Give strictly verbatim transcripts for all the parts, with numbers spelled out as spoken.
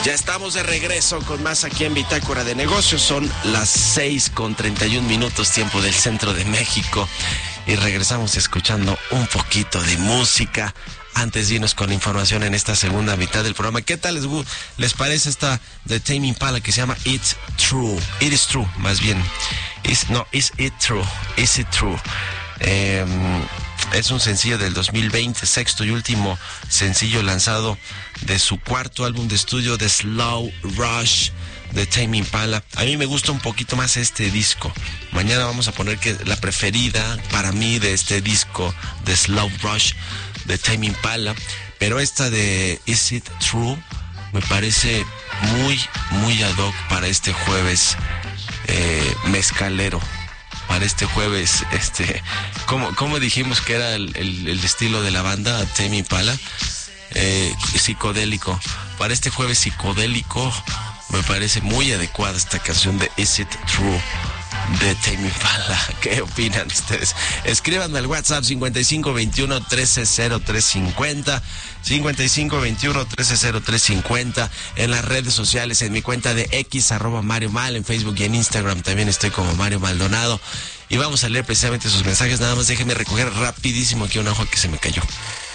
Ya estamos de regreso con más aquí en Bitácora de Negocios. Son las seis con treinta y un minutos, tiempo del centro de México. Y regresamos escuchando un poquito de música antes de irnos con información en esta segunda mitad del programa. ¿Qué tal les, les parece esta de Tame Impala que se llama It's True? It is true, más bien. Is, no, is it true? Is it true? Eh, es un sencillo del dos mil veinte, sexto y último sencillo lanzado de su cuarto álbum de estudio, The Slow Rush de Tame Impala. A mí me gusta un poquito más este disco. Mañana vamos a poner que la preferida para mí de este disco, The Slow Rush de Tame Impala, pero esta de Is It True me parece muy, muy ad hoc para este jueves eh, mezcalero. Para este jueves, este, ¿cómo, cómo dijimos que era el, el, el estilo de la banda Tame Impala? Eh, psicodélico. Para este jueves psicodélico me parece muy adecuada esta canción de Is It True de Tame Impala. ¿Qué opinan ustedes? Escríbanme al WhatsApp cincuenta y cinco veintiuno trece cero tres cincuenta, cincuenta y cinco veintiuno trece cero tres cincuenta, en las redes sociales, en mi cuenta de X, arroba Mario Mal, en Facebook y en Instagram también estoy como Mario Maldonado, y vamos a leer precisamente sus mensajes. Nada más déjenme recoger rapidísimo aquí una hoja que se me cayó.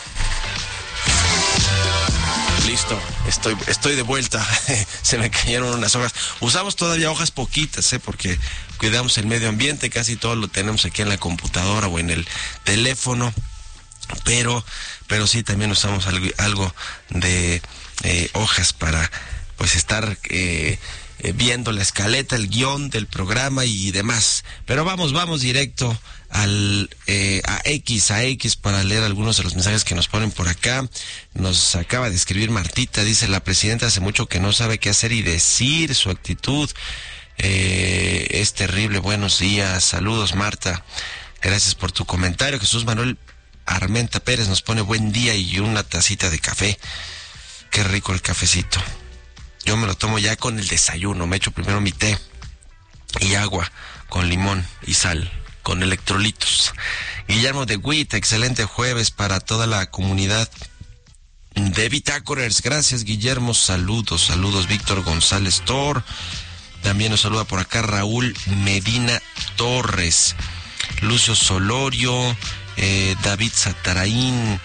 Listo, estoy, estoy de vuelta. Se me cayeron unas hojas. Usamos todavía hojas poquitas, ¿eh? Porque cuidamos el medio ambiente, casi todo lo tenemos aquí en la computadora o en el teléfono. Pero, pero sí, también usamos algo, algo de eh, hojas para pues estar eh, eh, viendo la escaleta, el guión del programa y demás. Pero vamos, vamos directo al eh, a X, a X para leer algunos de los mensajes que nos ponen por acá. Nos acaba de escribir Martita, dice: la presidenta hace mucho que no sabe qué hacer y decir, su actitud eh, es terrible. Buenos días, saludos Marta, gracias por tu comentario. Jesús Manuel Armenta Pérez nos pone buen día y una tacita de café. Qué rico el cafecito. Yo me lo tomo ya con el desayuno, me echo primero mi té y agua con limón y sal, con electrolitos. Guillermo de Witt, excelente jueves para toda la comunidad de Bitácorers. Gracias, Guillermo, saludos, saludos. Víctor González Tor, también nos saluda por acá Raúl Medina Torres, Lucio Solorio, eh, David Sataraín,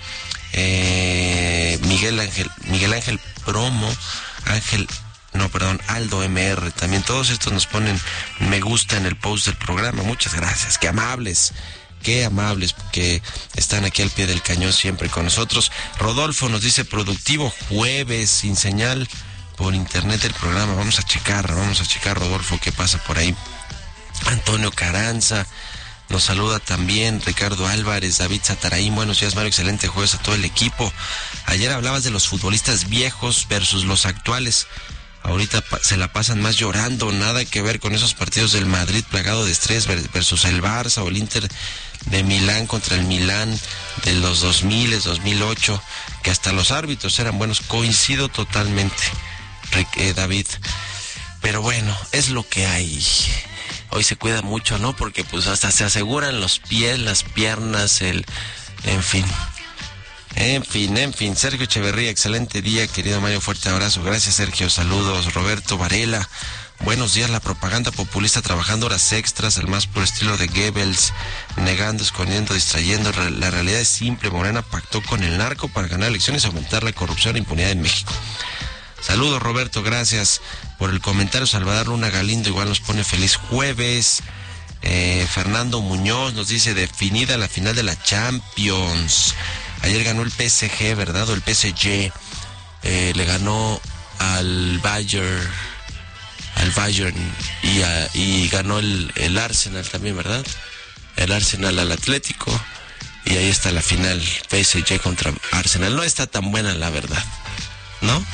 eh, Miguel Ángel, Miguel Ángel Promo, Ángel No, perdón, Aldo M R, también todos estos nos ponen me gusta en el post del programa. Muchas gracias, qué amables, qué amables que están aquí al pie del cañón siempre con nosotros. Rodolfo nos dice: productivo jueves, sin señal por internet el programa. Vamos a checar, vamos a checar, Rodolfo, qué pasa por ahí. Antonio Caranza nos saluda también, Ricardo Álvarez, David Sataraín, buenos días Mario, excelente jueves a todo el equipo. Ayer hablabas de los futbolistas viejos versus los actuales. Ahorita se la pasan más llorando, nada que ver con esos partidos del Madrid plagado de estrés versus el Barça o el Inter de Milán contra el Milán de los dos mil, dos mil ocho, que hasta los árbitros eran buenos. Coincido totalmente, eh, David. Pero bueno, es lo que hay. Hoy se cuida mucho, ¿no? Porque pues hasta se aseguran los pies, las piernas, el... en fin... En fin, en fin, Sergio Echeverría, excelente día, querido Mario, fuerte abrazo. Gracias, Sergio, saludos. Roberto Varela, buenos días. La propaganda populista trabajando horas extras, al más puro estilo de Goebbels, negando, escondiendo, distrayendo. La realidad es simple: Morena pactó con el narco para ganar elecciones y aumentar la corrupción e impunidad en México. Saludos, Roberto, gracias por el comentario. Salvador Luna Galindo igual nos pone feliz jueves. Eh, Fernando Muñoz nos dice: definida la final de la Champions. Ayer ganó el P S G, ¿verdad? O el P S G. Eh, le ganó al Bayern, al Bayern y, a, y ganó el, el Arsenal también, ¿verdad? El Arsenal al Atlético. Y ahí está la final, P S G contra Arsenal. No está tan buena, la verdad, ¿no?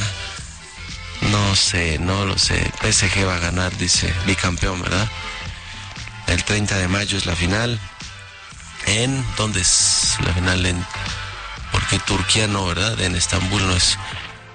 Ah, no sé, no lo sé. P S G va a ganar, dice, bicampeón, ¿verdad? El treinta de mayo es la final. ¿En dónde es la final? En, porque Turquía no, ¿verdad? En Estambul no es.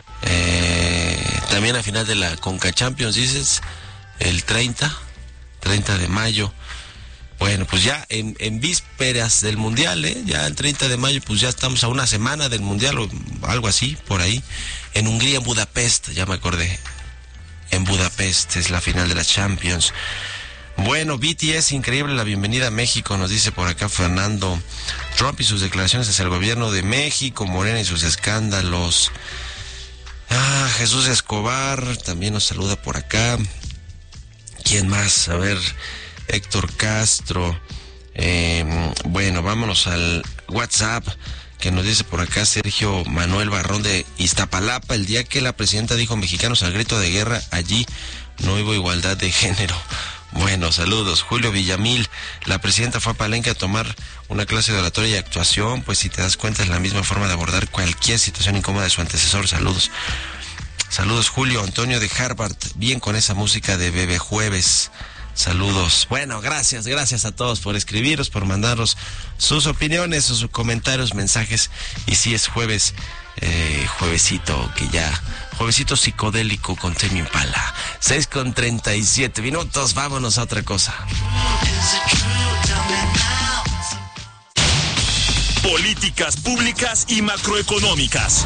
Eh, también la final de la Conca Champions, dices, el treinta de mayo. Bueno, pues ya en, en vísperas del Mundial, ¿eh? Ya el treinta de mayo, pues ya estamos a una semana del Mundial o algo así, por ahí. En Hungría, en Budapest, ya me acordé. En Budapest es la final de la Champions. Bueno, B T S, increíble la bienvenida a México, nos dice por acá Fernando. Trump y sus declaraciones hacia el gobierno de México, Morena y sus escándalos. Ah, Jesús Escobar también nos saluda por acá. ¿Quién más? A ver, Héctor Castro. Eh, bueno, vámonos al WhatsApp que nos dice por acá Sergio Manuel Barrón de Iztapalapa. El día que la presidenta dijo mexicanos al grito de guerra, allí no hubo igualdad de género. Bueno, saludos. Julio Villamil, la presidenta fue a Palenque a tomar una clase de oratoria y actuación, pues si te das cuenta es la misma forma de abordar cualquier situación incómoda de su antecesor. Saludos. Saludos, Julio. Antonio de Harvard, bien con esa música de Bebe Jueves. Saludos. Bueno, gracias, gracias a todos por escribiros, por mandaros sus opiniones, sus comentarios, mensajes. Y sí, es jueves, eh, juevesito, que ya, juevesito psicodélico con Tame Impala. seis con treinta y siete minutos, vámonos a otra cosa. Políticas públicas y macroeconómicas.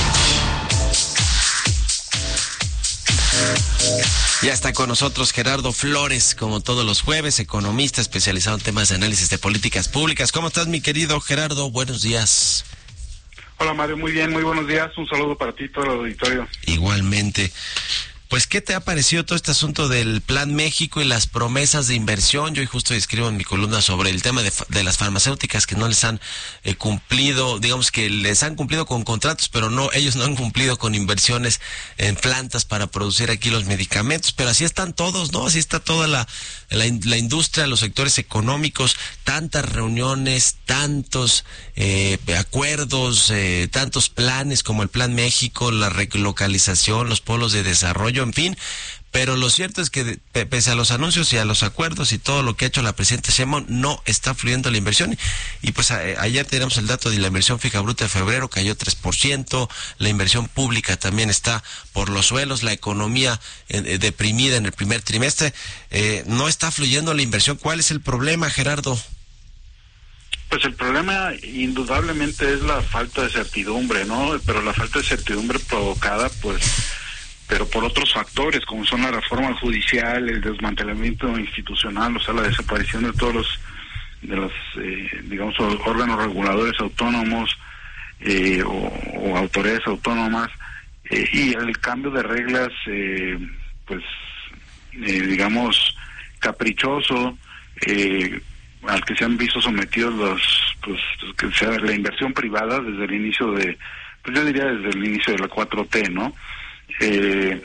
Ya está con nosotros Gerardo Flores, como todos los jueves, economista especializado en temas de análisis de políticas públicas. ¿Cómo estás, mi querido Gerardo? Buenos días. Hola, Mario, muy bien, muy buenos días. Un saludo para ti y todo el auditorio. Igualmente. Pues, ¿qué te ha parecido todo este asunto del Plan México y las promesas de inversión? Yo hoy justo escribo en mi columna sobre el tema de, de las farmacéuticas que no les han eh, cumplido, digamos que les han cumplido con contratos, pero no, ellos no han cumplido con inversiones en plantas para producir aquí los medicamentos, pero así están todos, ¿no? Así está toda la, la, la industria, los sectores económicos, tantas reuniones, tantos eh, acuerdos, eh, tantos planes como el Plan México, la relocalización, los polos de desarrollo, en fin, pero lo cierto es que de, pese a los anuncios y a los acuerdos y todo lo que ha hecho la presidenta Sheinbaum, no está fluyendo la inversión. Y, y pues a, ayer tenemos el dato de la inversión fija bruta de febrero, cayó tres por ciento, la inversión pública también está por los suelos, la economía eh, deprimida en el primer trimestre, eh, no está fluyendo la inversión. ¿Cuál es el problema, Gerardo? Pues el problema indudablemente es la falta de certidumbre, ¿no? Pero la falta de certidumbre provocada, pues, pero por otros factores, como son la reforma judicial, el desmantelamiento institucional, o sea, la desaparición de todos los, de los, eh, digamos, órganos reguladores autónomos eh, o, o autoridades autónomas, eh, y el cambio de reglas, eh, pues, eh, digamos, caprichoso, eh, al que se han visto sometidos los, pues, que sea la inversión privada desde el inicio de, pues yo diría desde el inicio de la cuatro T, ¿no? Eh,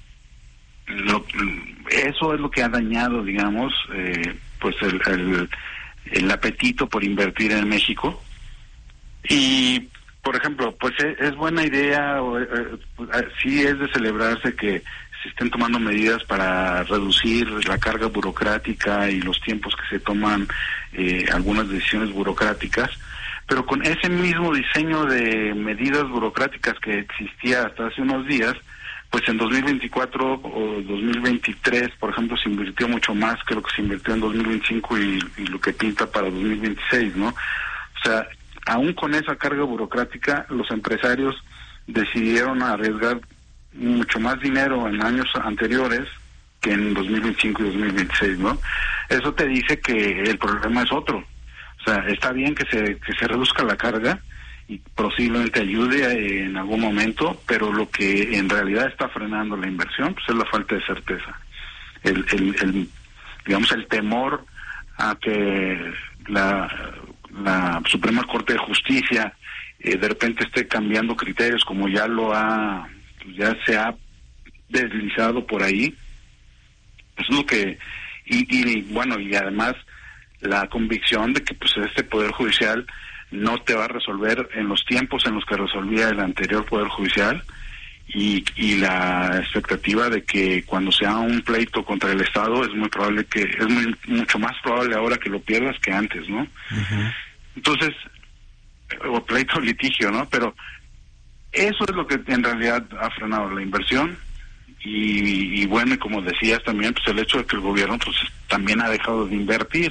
lo, eso es lo que ha dañado, digamos, eh, pues el, el, el apetito por invertir en México. Y, por ejemplo, pues es, es buena idea, o, eh, sí es de celebrarse que se estén tomando medidas para reducir la carga burocrática y los tiempos que se toman eh, algunas decisiones burocráticas, pero con ese mismo diseño de medidas burocráticas que existía hasta hace unos días, pues en dos mil veinticuatro o dos mil veintitrés, por ejemplo, se invirtió mucho más que lo que se invirtió en dos mil veinticinco y, y lo que pinta para dos mil veintiséis, ¿no? O sea, aún con esa carga burocrática, los empresarios decidieron arriesgar mucho más dinero en años anteriores que en dos mil veinticinco y dos mil veintiséis, ¿no? Eso te dice que el problema es otro. O sea, está bien que se que se reduzca la carga y posiblemente ayude en algún momento, pero lo que en realidad está frenando la inversión pues es la falta de certeza. El, el, el digamos el temor a que la, la Suprema Corte de Justicia eh, de repente esté cambiando criterios como ya lo ha ya se ha deslizado por ahí, es lo que y, y bueno y además la convicción de que pues este Poder Judicial no te va a resolver en los tiempos en los que resolvía el anterior Poder Judicial y, y la expectativa de que cuando sea un pleito contra el Estado es muy probable que, es muy mucho más probable ahora que lo pierdas que antes, ¿no? Uh-huh. Entonces, o pleito litigio, ¿no? Pero eso es lo que en realidad ha frenado la inversión y, y bueno, y como decías también, pues el hecho de que el gobierno pues también ha dejado de invertir.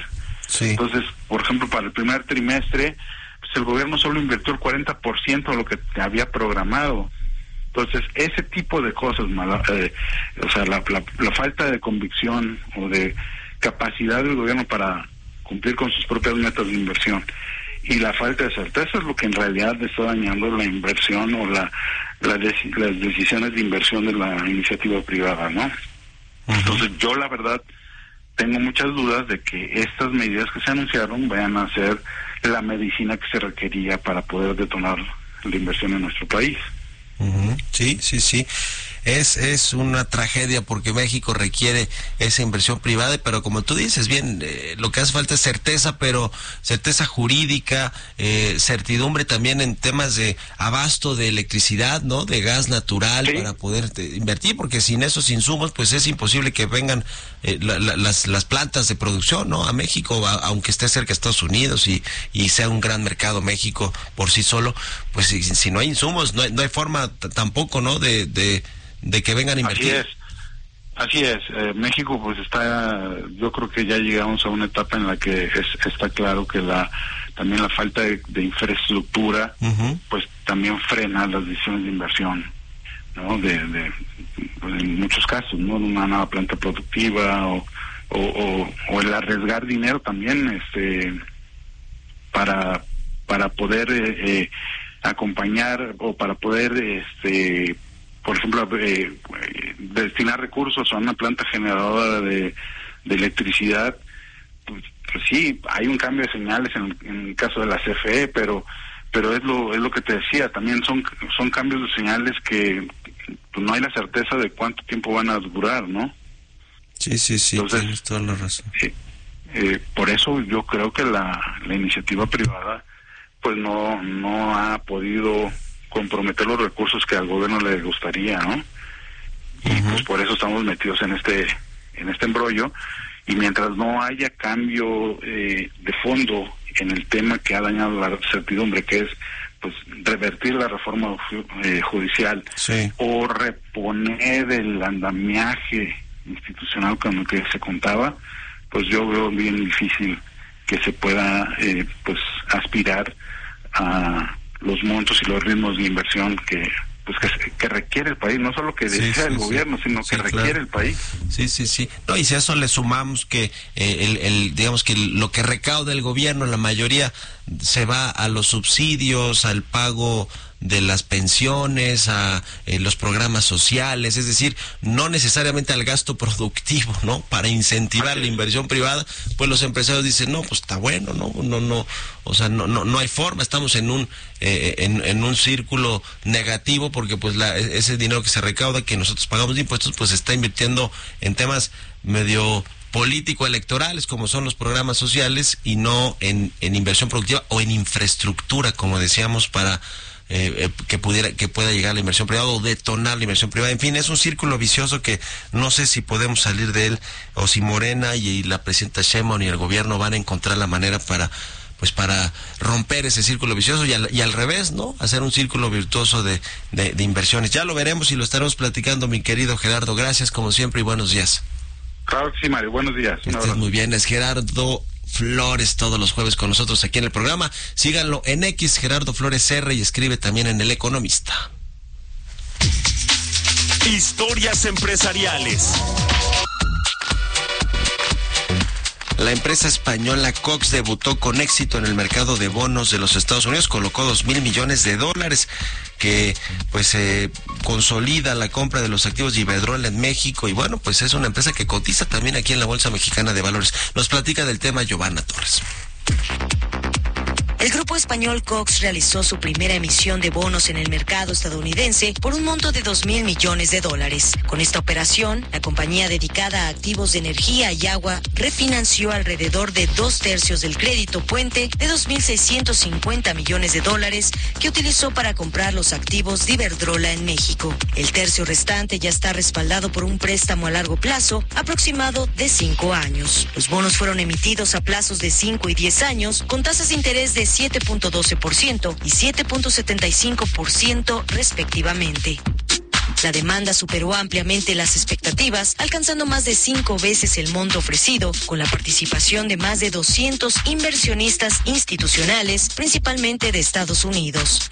Sí. Entonces, por ejemplo, para el primer trimestre, pues el gobierno solo invirtió el cuarenta por ciento de lo que había programado. Entonces, ese tipo de cosas, mala, eh, o sea, la, la, la falta de convicción o de capacidad del gobierno para cumplir con sus propias metas de inversión y la falta de certeza es lo que en realidad está dañando la inversión o la, la dec- las decisiones de inversión de la iniciativa privada, ¿no? Uh-huh. Entonces, yo la verdad tengo muchas dudas de que estas medidas que se anunciaron vayan a ser la medicina que se requería para poder detonar la inversión en nuestro país. Uh-huh. Sí, sí, sí. Es, es una tragedia porque México requiere esa inversión privada, pero como tú dices bien, eh, lo que hace falta es certeza, pero certeza jurídica, eh, certidumbre también en temas de abasto de electricidad, ¿no? De gas natural, sí, para poder eh, invertir, porque sin esos insumos pues es imposible que vengan eh, la, la, las, las plantas de producción, ¿no? A México, a, aunque esté cerca de Estados Unidos y, y sea un gran mercado México por sí solo, pues si, si no hay insumos, no hay, no hay forma t- tampoco, ¿no? De, de de que vengan a invertir. Así es, así es. Eh, México pues está, yo creo que ya llegamos a una etapa en la que es, está claro que la también la falta de, de infraestructura uh-huh. pues también frena las decisiones de inversión, ¿no? De, de pues, en muchos casos, ¿no? Una nueva planta productiva o, o, o, o el arriesgar dinero también, este, para para poder eh, eh, acompañar o para poder este por ejemplo, eh, destinar recursos a una planta generadora de, de electricidad, pues, pues sí, hay un cambio de señales en, en el caso de la C F E, pero pero es lo es lo que te decía, también son son cambios de señales que pues, no hay la certeza de cuánto tiempo van a durar, ¿no? Sí, sí, sí, Entonces, tienes toda la razón. Eh, eh, por eso yo creo que la, la iniciativa privada pues no no ha podido comprometer los recursos que al gobierno le gustaría, ¿no? Y uh-huh. pues por eso estamos metidos en este en este embrollo, y mientras no haya cambio eh, de fondo en el tema que ha dañado la certidumbre, que es pues revertir la reforma eh, judicial, sí, o reponer el andamiaje institucional con el que se contaba, pues yo veo bien difícil que se pueda eh, pues aspirar a los montos y los ritmos de inversión que pues que, que requiere el país, no solo que desea sí, sí, el gobierno, sino sí, que requiere claro. el país. Sí, sí, sí. No, y si a eso le sumamos que eh, el, el digamos que lo que recauda el gobierno, la mayoría se va a los subsidios, al pago de las pensiones, a eh, los programas sociales, es decir, no necesariamente al gasto productivo, ¿no? Para incentivar la inversión privada, pues los empresarios dicen, no, pues está bueno, no, no, no, o sea, no, no, no hay forma, estamos en un, eh, en, en un círculo negativo, porque pues la, ese dinero que se recauda, que nosotros pagamos de impuestos, pues se está invirtiendo en temas medio político-electorales, como son los programas sociales, y no en, en inversión productiva o en infraestructura, como decíamos, para Eh, eh, que pudiera que pueda llegar la inversión privada o detonar la inversión privada. En fin, es un círculo vicioso que no sé si podemos salir de él, o si Morena y, y la presidenta Sheinbaum y el gobierno van a encontrar la manera para pues para romper ese círculo vicioso y al, y al revés, ¿no? Hacer un círculo virtuoso de, de, de inversiones. Ya lo veremos y lo estaremos platicando, mi querido Gerardo. Gracias como siempre y buenos días. Claro que sí, Mario. Buenos días. Que estés muy bien. Es Gerardo Flores todos los jueves con nosotros aquí en el programa. Síganlo en X, Gerardo Flores R, y escribe también en El Economista. Historias empresariales. La empresa española Cox debutó con éxito en el mercado de bonos de los Estados Unidos, colocó dos mil millones de dólares, que pues eh, consolida la compra de los activos de Iberdrola en México, y bueno, pues es una empresa que cotiza también aquí en la Bolsa Mexicana de Valores. Nos platica del tema Giovanna Torres. El grupo español Cox realizó su primera emisión de bonos en el mercado estadounidense por un monto de dos mil millones de dólares. Con esta operación, la compañía dedicada a activos de energía y agua refinanció alrededor de dos tercios del crédito puente de dos mil seiscientos cincuenta millones de dólares que utilizó para comprar los activos de Iberdrola en México. El tercio restante ya está respaldado por un préstamo a largo plazo aproximado de cinco años. Los bonos fueron emitidos a plazos de cinco y diez años con tasas de interés de siete punto doce por ciento y siete punto setenta y cinco por ciento respectivamente. La demanda superó ampliamente las expectativas, alcanzando más de cinco veces el monto ofrecido, con la participación de más de doscientos inversionistas institucionales, principalmente de Estados Unidos.